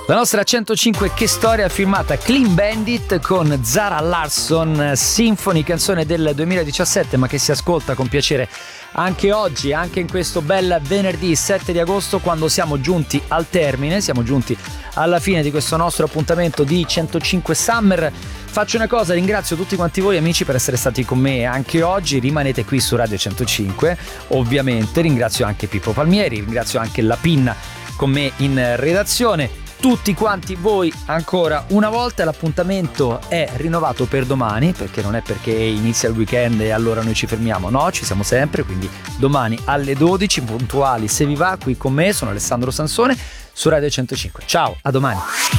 La nostra 105 Che Storia firmata Clean Bandit con Zara Larsson, Symphony, canzone del 2017 ma che si ascolta con piacere anche oggi, anche in questo bel venerdì 7 di agosto, quando siamo giunti al termine, siamo giunti alla fine di questo nostro appuntamento di 105 Summer. Faccio una cosa, ringrazio tutti quanti voi amici per essere stati con me anche oggi, rimanete qui su Radio 105, ovviamente ringrazio anche Pippo Palmieri, ringrazio anche la Pinna con me in redazione. Tutti quanti voi ancora una volta, l'appuntamento è rinnovato per domani, perché non è perché inizia il weekend e allora noi ci fermiamo, no, ci siamo sempre, quindi domani alle 12 puntuali, se vi va, qui con me, sono Alessandro Sansone su Radio 105. Ciao, a domani.